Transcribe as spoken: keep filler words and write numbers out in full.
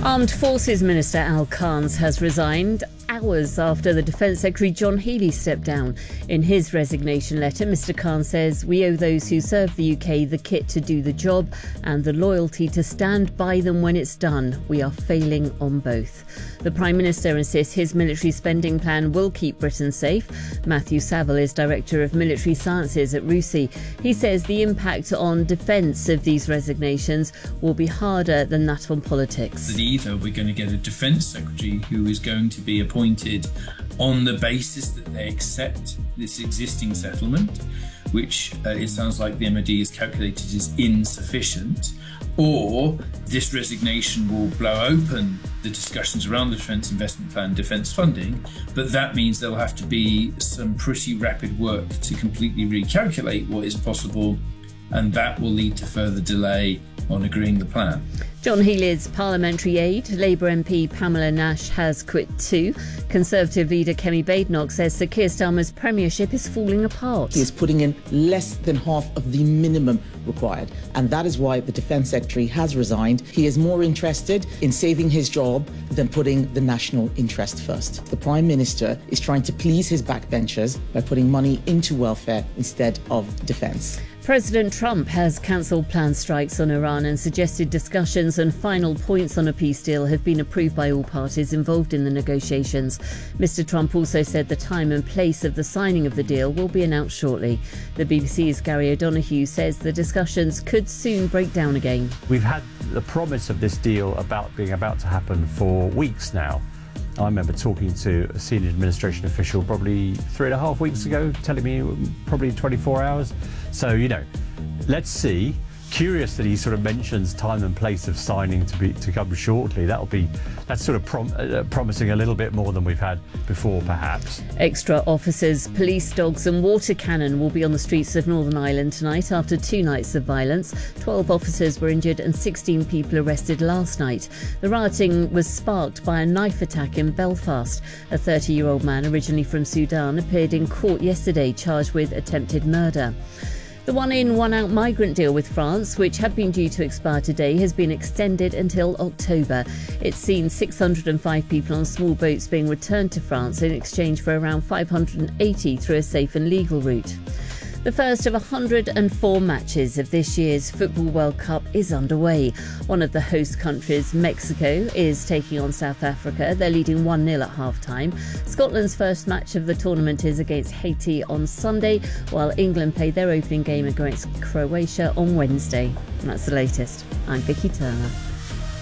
Armed Forces Minister Al Carnes has resigned hours after the Defence Secretary John Healey stepped down. In his resignation letter, Mr Carnes says, "We owe those who serve the U K the kit to do the job and the loyalty to stand by them when it's done. We are failing on both." The Prime Minister insists his military spending plan will keep Britain safe. Matthew Saville is Director of Military Sciences at R U S I. He says the impact on defence of these resignations will be harder than that on politics. That either we're going to get a Defence Secretary who is going to be appointed on the basis that they accept this existing settlement, which uh, it sounds like the M O D has calculated is insufficient, or this resignation will blow open the discussions around the Defence Investment Plan, defence funding, but that means there'll have to be some pretty rapid work to completely recalculate what is possible, and that will lead to further delay on agreeing the plan. John Healey's parliamentary aide, Labour M P Pamela Nash, has quit too. Conservative leader Kemi Badenoch says Sir Keir Starmer's premiership is falling apart. He is putting in less than half of the minimum required, and that is why the Defence Secretary has resigned. He is more interested in saving his job than putting the national interest first. The Prime Minister is trying to please his backbenchers by putting money into welfare instead of defence. President Trump has cancelled planned strikes on Iran and suggested discussions and final points on a peace deal have been approved by all parties involved in the negotiations. Mister Trump also said the time and place of the signing of the deal will be announced shortly. The B B C's Gary O'Donoghue says the discussions could soon break down again. We've had the promise of this deal about being about to happen for weeks now. I remember talking to a senior administration official probably three and a half weeks ago, telling me probably twenty-four hours. So, you know, let's see. Curious that he sort of mentions time and place of signing to be to come shortly. That'll be that's sort of prom, uh, promising a little bit more than we've had before, perhaps. Extra officers, police dogs and water cannon will be on the streets of Northern Ireland tonight after two nights of violence. Twelve officers were injured and sixteen people arrested last night. The rioting was sparked by a knife attack in Belfast. A thirty-year-old man, originally from Sudan, appeared in court yesterday charged with attempted murder. The one-in, one-out migrant deal with France, which had been due to expire today, has been extended until October. It's seen six hundred five people on small boats being returned to France in exchange for around five hundred eighty through a safe and legal route. The first of one hundred four matches of this year's Football World Cup is underway. One of the host countries, Mexico, is taking on South Africa. They're leading one nil at half-time. Scotland's first match of the tournament is against Haiti on Sunday, while England play their opening game against Croatia on Wednesday. And that's the latest. I'm Vicky Turner.